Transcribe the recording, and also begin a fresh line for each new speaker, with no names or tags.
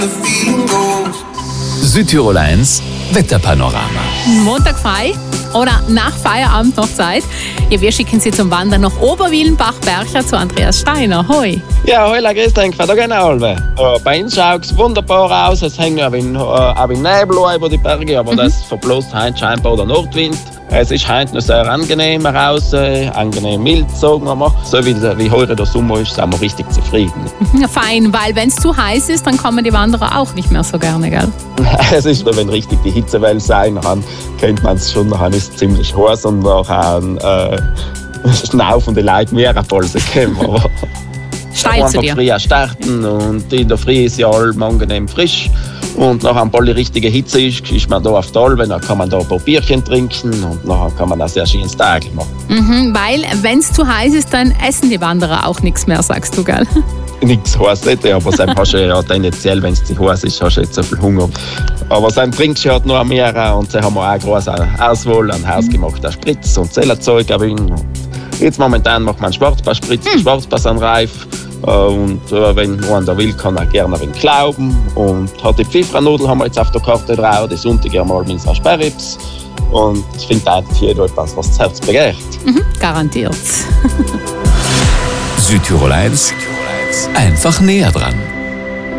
Südtirol 1 Wetterpanorama.
Montag frei oder nach Feierabend noch Zeit? Ja, wir schicken Sie zum Wandern nach Oberwielenbach-Bercher zu Andreas Steiner. Hoi.
Ja, hoi, grüß dich, da gehen alle. Bei uns schaut es wunderbar aus, es hängt auch in Nebel über die Berge, aber das verblasst heute scheinbar der Nordwind. Es ist heute noch sehr angenehm raus, angenehm mild, sagen wir mal. So wie heute der Sommer ist, sind wir richtig zufrieden.
Fein, weil wenn es zu heiß ist, dann kommen die Wanderer auch nicht mehr so gerne, gell?
Es ist nur, wenn richtig die Hitzewelle sein kann, kennt man es schon, dann ist es ziemlich heiß und dann schnaufende Leute mehr eine Pause kommen.
Steil zu dir.
Früh starten und in der Früh ist ja allem angenehm frisch. Und nach ein die richtige Hitze ist man da auf der Alpe, dann kann man da ein paar Bierchen trinken und nachher kann man ein sehr schönes Tag machen.
Weil, wenn es zu heiß ist, dann essen die Wanderer auch nichts mehr, sagst du, gell?
Nichts heiß nicht, aber dann hast du ja tendenziell, wenn es zu heiß ist, hast du nicht so viel Hunger. Aber dann trinkst du halt noch mehr und dann haben wir auch eine große Auswahl an hausgemachter Spritz und Zellerzeug. Jetzt momentan macht man Schwarzbärspritz, Schwarzbärsanreif. Und wenn einer will, kann er gerne ein wenig glauben. Und die Pfeffernudel haben wir jetzt auf der Karte drauf, die Sonntage mal mit so Sperrips. Und ich finde eigentlich jeder etwas, was das Herz begehrt.
Garantiert.
Südtirol 1 einfach näher dran.